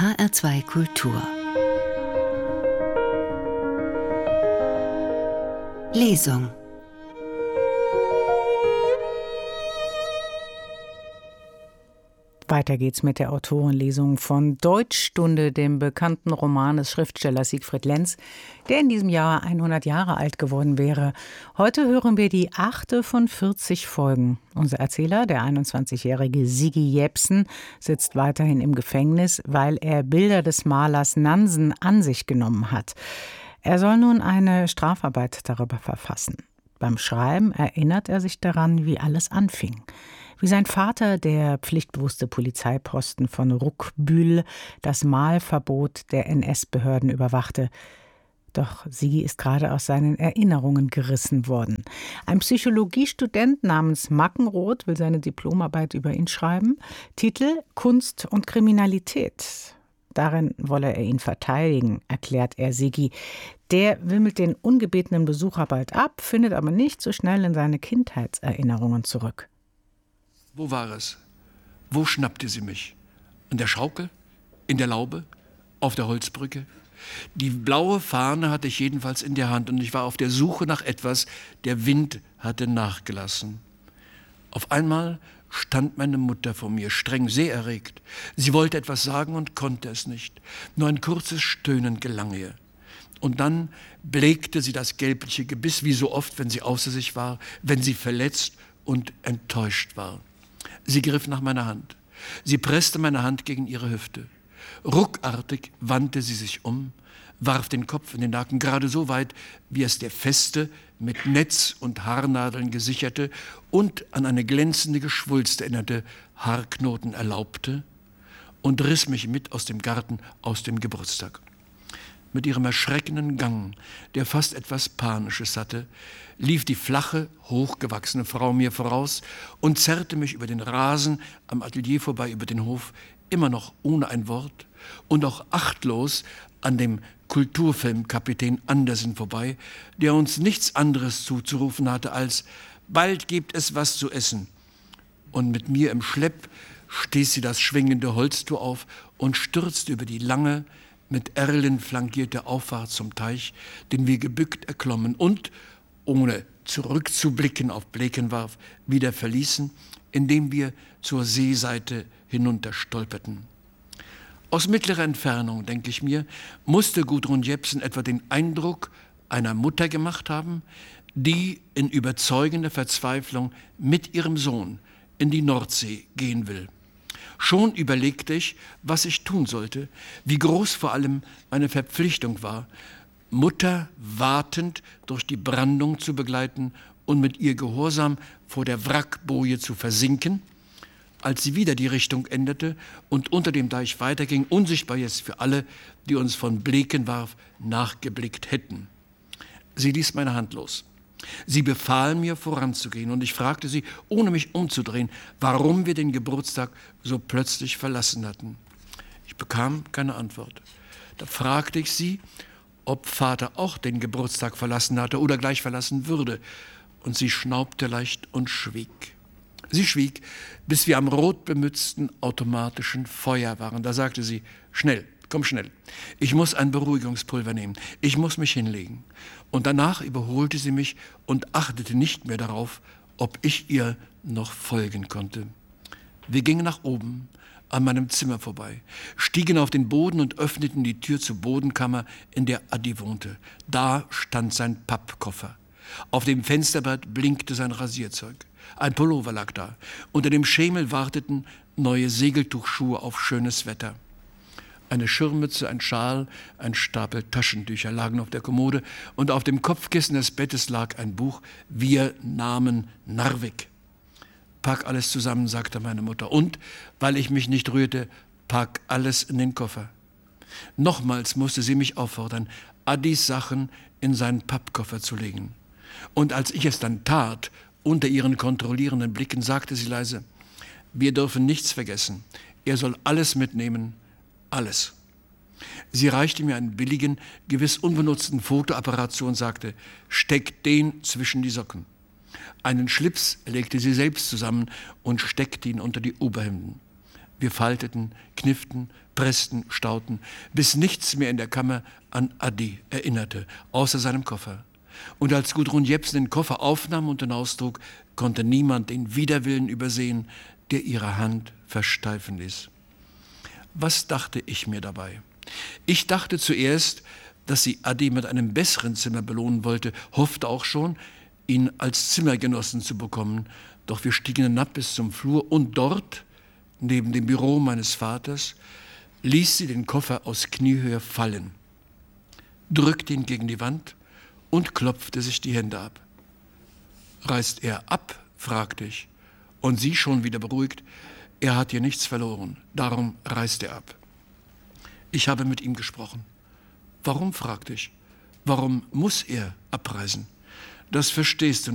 HR2 Kultur. Lesung. Weiter geht's mit der Autorenlesung von Deutschstunde, dem bekannten Roman des Schriftstellers Siegfried Lenz, der in diesem Jahr 100 Jahre alt geworden wäre. Heute hören wir die 8. von 40 Folgen. Unser Erzähler, der 21-jährige Sigi Jepsen, sitzt weiterhin im Gefängnis, weil er Bilder des Malers Nansen an sich genommen hat. Er soll nun eine Strafarbeit darüber verfassen. Beim Schreiben erinnert er sich daran, wie alles anfing. Wie sein Vater, der pflichtbewusste Polizeiposten von Ruckbühl, das Malverbot der NS-Behörden überwachte. Doch Sigi ist gerade aus seinen Erinnerungen gerissen worden. Ein Psychologiestudent namens Mackenroth will seine Diplomarbeit über ihn schreiben. Titel: Kunst und Kriminalität. Darin wolle er ihn verteidigen, erklärt er Sigi. Der wimmelt den ungebetenen Besucher bald ab, findet aber nicht so schnell in seine Kindheitserinnerungen zurück. Wo war es? Wo schnappte sie mich? An der Schaukel? In der Laube? Auf der Holzbrücke? Die blaue Fahne hatte ich jedenfalls in der Hand und ich war auf der Suche nach etwas. Der Wind hatte nachgelassen. Auf einmal stand meine Mutter vor mir, streng, sehr erregt. Sie wollte etwas sagen und konnte es nicht. Nur ein kurzes Stöhnen gelang ihr. Und dann blegte sie das gelbliche Gebiss, wie so oft, wenn sie außer sich war, wenn sie verletzt und enttäuscht war. Sie griff nach meiner Hand. Sie presste meine Hand gegen ihre Hüfte. Ruckartig wandte sie sich um, warf den Kopf in den Nacken, gerade so weit, wie es der feste, mit Netz und Haarnadeln gesicherte und an eine glänzende Geschwulst erinnerte Haarknoten erlaubte, und riss mich mit aus dem Garten, aus dem Geburtstag. Mit ihrem erschreckenden Gang, der fast etwas Panisches hatte, lief die flache, hochgewachsene Frau mir voraus und zerrte mich über den Rasen am Atelier vorbei, über den Hof, immer noch ohne ein Wort und auch achtlos an dem Kulturfilmkapitän Andersen vorbei, der uns nichts anderes zuzurufen hatte als »Bald gibt es was zu essen«. Und mit mir im Schlepp stieß sie das schwingende Holztor auf und stürzte über die lange, mit Erlen flankierte Auffahrt zum Teich, den wir gebückt erklommen und, ohne zurückzublicken auf Blekenwarf, wieder verließen, indem wir zur Seeseite hinunterstolperten. Aus mittlerer Entfernung, denke ich mir, musste Gudrun Jepsen etwa den Eindruck einer Mutter gemacht haben, die in überzeugender Verzweiflung mit ihrem Sohn in die Nordsee gehen will. Schon überlegte ich, was ich tun sollte, wie groß vor allem meine Verpflichtung war, Mutter wartend durch die Brandung zu begleiten und mit ihr gehorsam vor der Wrackboje zu versinken, als sie wieder die Richtung änderte und unter dem Deich weiterging, unsichtbar jetzt für alle, die uns von Blekenwarf nachgeblickt hätten. Sie ließ meine Hand los. Sie befahl mir, voranzugehen, und ich fragte sie, ohne mich umzudrehen, warum wir den Geburtstag so plötzlich verlassen hatten. Ich bekam keine Antwort. Da fragte ich sie, ob Vater auch den Geburtstag verlassen hatte oder gleich verlassen würde, und sie schnaubte leicht und schwieg. Sie schwieg, bis wir am rotbemützten automatischen Feuer waren. Da sagte sie, »Schnell, komm schnell. Ich muss ein Beruhigungspulver nehmen. Ich muss mich hinlegen.« Und danach überholte sie mich und achtete nicht mehr darauf, ob ich ihr noch folgen konnte. Wir gingen nach oben, an meinem Zimmer vorbei, stiegen auf den Boden und öffneten die Tür zur Bodenkammer, in der Adi wohnte. Da stand sein Pappkoffer. Auf dem Fensterbrett blinkte sein Rasierzeug. Ein Pullover lag da. Unter dem Schemel warteten neue Segeltuchschuhe auf schönes Wetter. Eine Schirmmütze, ein Schal, ein Stapel Taschentücher lagen auf der Kommode und auf dem Kopfkissen des Bettes lag ein Buch, Wir nahmen Narvik. »Pack alles zusammen«, sagte meine Mutter. Und, weil ich mich nicht rührte, »pack alles in den Koffer«. Nochmals musste sie mich auffordern, Addis Sachen in seinen Pappkoffer zu legen. Und als ich es dann tat, unter ihren kontrollierenden Blicken, sagte sie leise, »Wir dürfen nichts vergessen. Er soll alles mitnehmen, alles.« Sie reichte mir einen billigen, gewiss unbenutzten Fotoapparat zu und sagte, »Steck den zwischen die Socken.« Einen Schlips legte sie selbst zusammen und steckte ihn unter die Oberhemden. Wir falteten, knifften, pressten, stauten, bis nichts mehr in der Kammer an Adi erinnerte, außer seinem Koffer. Und als Gudrun Jepsen den Koffer aufnahm und hinaustrug, konnte niemand den Widerwillen übersehen, der ihre Hand versteifen ließ. Was dachte ich mir dabei? Ich dachte zuerst, dass sie Adi mit einem besseren Zimmer belohnen wollte, hoffte auch schon, ihn als Zimmergenossen zu bekommen. Doch wir stiegen hinab bis zum Flur und dort, neben dem Büro meines Vaters, ließ sie den Koffer aus Kniehöhe fallen, drückte ihn gegen die Wand und klopfte sich die Hände ab. »Reist er ab?« fragte ich. Und sie, schon wieder beruhigt, »Er hat hier nichts verloren, darum reist er ab.« Ich habe mit ihm gesprochen. »Warum?« fragte ich. »Warum muss er abreisen?« »Das verstehst du